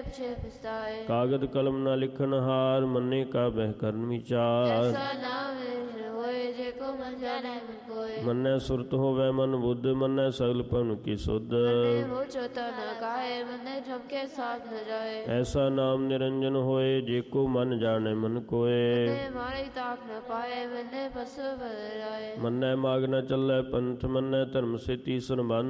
ਪਿਛੇ ਪਛਤਾਏ। ਕਾਗਦ ਕਲਮ ਨਾ ਲਿਖਣ ਹਾਰ, ਮੰਨੇ ਕਾ ਬਹਿ ਕਰਨ ਵਿਚਾਰ। ਐਸਾ ਨਾਮ ਨਿਰੰਜਨ ਹੋਏ, ਜੇ ਕੋ ਮਨ ਜਾਣੈ ਮਨ ਕੋਇ। ਮੰਨੈ ਸੁਰਤ ਹੋਵੈ ਮਨ ਬੁੱਧ, ਮੰਨੈ ਸਗਲ ਭਵਨ ਕੀ ਸੁਧ। ਮੰਨੇ ਮੋਹ ਚੋਤਾ ਨ ਕਾਹੇ, ਮੰਨੇ ਝਪਕੇ ਸਾਥ ਨ ਜਾਏ। ਐਸਾ ਨਾਮ ਨਿਰੰਜਨ ਹੋਏ, ਜੇ ਕੋ ਮਨ ਜਾਣੈ ਮਨ ਕੋਇ। ਮੰਨੇ ਮਾਰੇ ਤਾਕ ਨ ਪਾਏ, ਮੰਨੇ ਪਸੁ ਬਲ ਰਾਏ। ਮੰਨੈ ਮਾਗ ਨ ਚੱਲੈ ਪੰਥ, ਮੰਨੈ ਧਰਮ ਸੇ ਤੀਸਰ ਬੰਧ।